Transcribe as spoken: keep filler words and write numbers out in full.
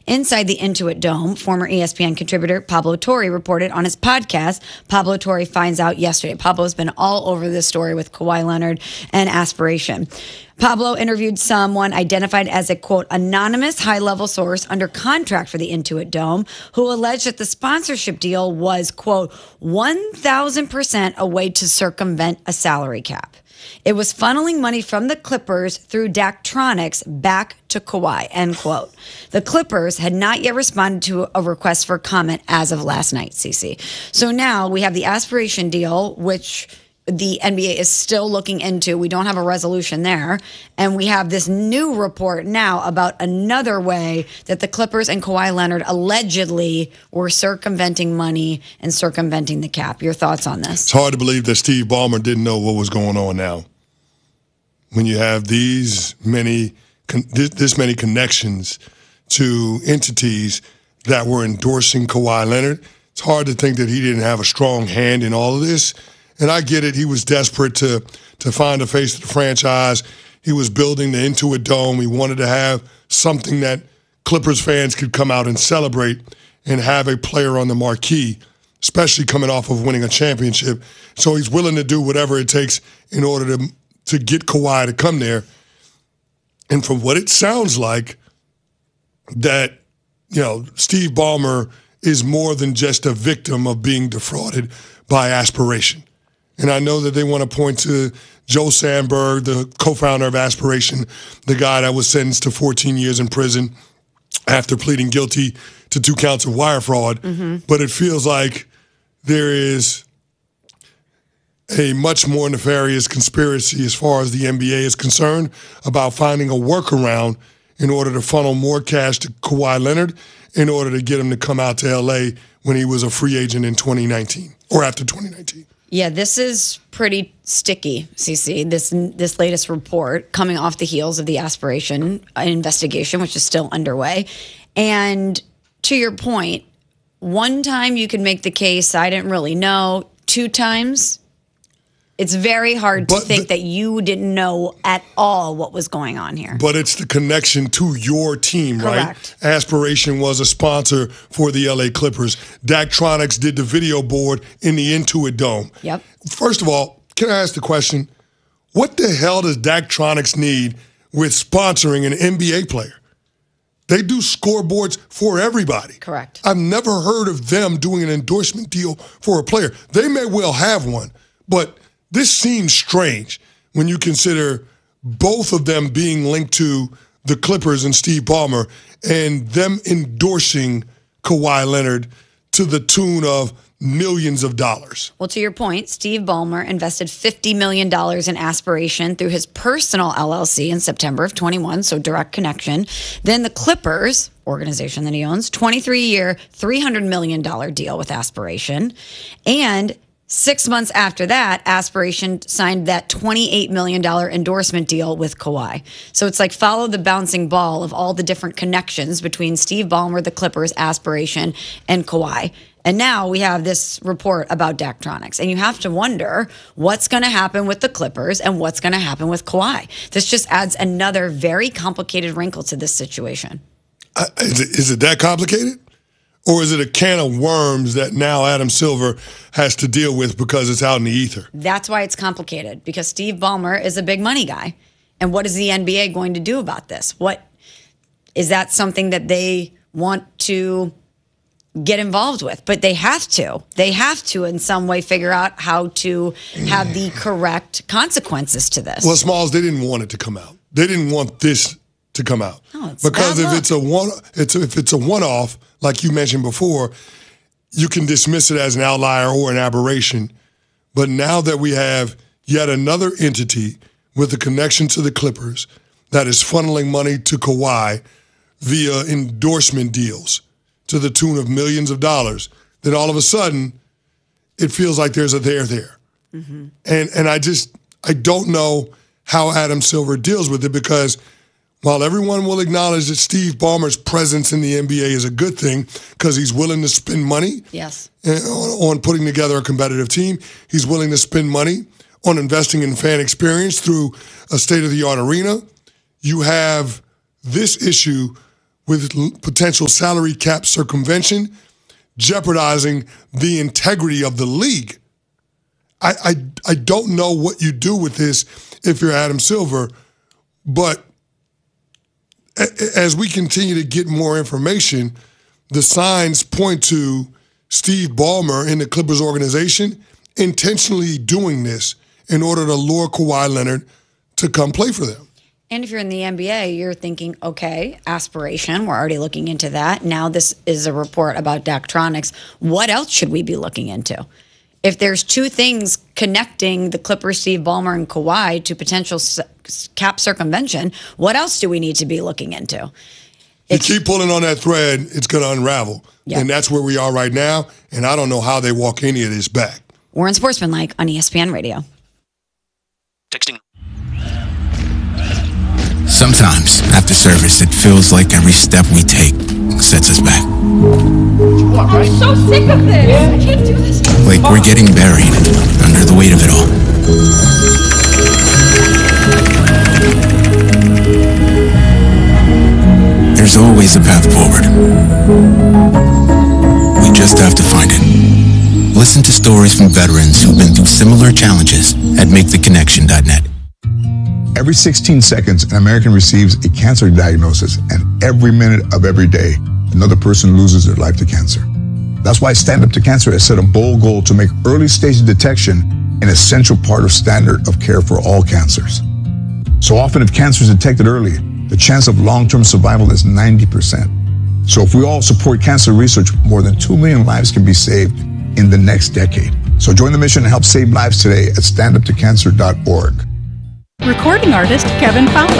Inside the Intuit Dome, former E S P N contributor Pablo Torre reported on his podcast. Pablo Torre finds out yesterday. Pablo's been all over this story with Kawhi Leonard and aspiration. Pablo interviewed someone identified as a, quote, anonymous high-level source under contract for the Intuit Dome who alleged that the sponsorship deal was, quote, one thousand percent a way to circumvent a salary cap. It was funneling money from the Clippers through Daktronics back to Kawhi, end quote. The Clippers had not yet responded to a request for comment as of last night, Cece. So now we have the aspiration deal, which the N B A is still looking into. We don't have a resolution there. And we have this new report now about another way that the Clippers and Kawhi Leonard allegedly were circumventing money and circumventing the cap. Your thoughts on this? It's hard to believe that Steve Ballmer didn't know what was going on now. When you have these many, this many connections to entities that were endorsing Kawhi Leonard, it's hard to think that he didn't have a strong hand in all of this. And I get it. He was desperate to to find a face of the franchise. He was building the Intuit Dome. He wanted to have something that Clippers fans could come out and celebrate and have a player on the marquee, especially coming off of winning a championship. So he's willing to do whatever it takes in order to, to get Kawhi to come there. And from what it sounds like, that, you know, Steve Ballmer is more than just a victim of being defrauded by aspiration. And I know that they want to point to Joe Sandberg, the co-founder of Aspiration, the guy that was sentenced to fourteen years in prison after pleading guilty to two counts of wire fraud. Mm-hmm. But it feels like there is a much more nefarious conspiracy as far as the N B A is concerned about finding a workaround in order to funnel more cash to Kawhi Leonard in order to get him to come out to L A when he was a free agent in twenty nineteen or after twenty nineteen. Yeah, this is pretty sticky, Cece, this this latest report coming off the heels of the Aspiration investigation, which is still underway. And to your point, one time you could make the case, I didn't really know. Two times, it's very hard but to think the, that you didn't know at all what was going on here. But it's the connection to your team, Correct. Right? Aspiration was a sponsor for the L A Clippers. Daktronics did the video board in the Intuit Dome. Yep. First of all, can I ask the question, what the hell does Daktronics need with sponsoring an N B A player? They do scoreboards for everybody. Correct. I've never heard of them doing an endorsement deal for a player. They may well have one, but this seems strange when you consider both of them being linked to the Clippers and Steve Ballmer and them endorsing Kawhi Leonard to the tune of millions of dollars. Well, to your point, Steve Ballmer invested fifty million dollars in Aspiration through his personal L L C in September of twenty-one, so direct connection. Then the Clippers, organization that he owns, twenty-three year, three hundred million dollars deal with Aspiration. And six months after that, Aspiration signed that twenty-eight million dollars endorsement deal with Kawhi. So it's like follow the bouncing ball of all the different connections between Steve Ballmer, the Clippers, Aspiration, and Kawhi. And now we have this report about Daktronics. And you have to wonder what's going to happen with the Clippers and what's going to happen with Kawhi. This just adds another very complicated wrinkle to this situation. Uh, is it, is it that complicated? Or is it a can of worms that now Adam Silver has to deal with because it's out in the ether? That's why it's complicated, because Steve Ballmer is a big money guy. And what is the N B A going to do about this? What is that something that they want to get involved with? But they have to. They have to in some way figure out how to have the correct consequences to this. Well, Smalls, they didn't want it to come out. They didn't want this to come out. No, it's because bad if luck. it's a one, it's if it's a one-off, like you mentioned before, you can dismiss it as an outlier or an aberration. But now that we have yet another entity with a connection to the Clippers that is funneling money to Kawhi via endorsement deals to the tune of millions of dollars, then all of a sudden it feels like there's a there there. Mm-hmm. And and I just, I don't know how Adam Silver deals with it, because while everyone will acknowledge that Steve Ballmer's presence in the N B A is a good thing because he's willing to spend money yes. on, on putting together a competitive team, he's willing to spend money on investing in fan experience through a state-of-the-art arena, you have this issue with l- potential salary cap circumvention, jeopardizing the integrity of the league. I, I, I don't know what you do with this if you're Adam Silver, but a- as we continue to get more information, the signs point to Steve Ballmer in the Clippers organization intentionally doing this in order to lure Kawhi Leonard to come play for them. And if you're in the N B A, you're thinking, okay, aspiration, we're already looking into that. Now this is a report about Daktronics. What else should we be looking into? If there's two things connecting the Clippers, Steve Ballmer, and Kawhi to potential cap circumvention, what else do we need to be looking into? If you keep pulling on that thread, it's going to unravel. Yep. And that's where we are right now, and I don't know how they walk any of this back. Warren Sportsmanlike on E S P N Radio. Texting. Sometimes, after service, it feels like every step we take sets us back. I'm so sick of this. I can't do this. Like we're getting buried under the weight of it all. There's always a path forward. We just have to find it. Listen to stories from veterans who've been through similar challenges at make the connection dot net. Every sixteen seconds, an American receives a cancer diagnosis, and every minute of every day, another person loses their life to cancer. That's why Stand Up to Cancer has set a bold goal to make early stage detection an essential part of standard of care for all cancers. So often, if cancer is detected early, the chance of long-term survival is ninety percent. So if we all support cancer research, more than two million lives can be saved in the next decade. So join the mission and help save lives today at stand up to cancer dot org. Recording artist Kevin Fowler.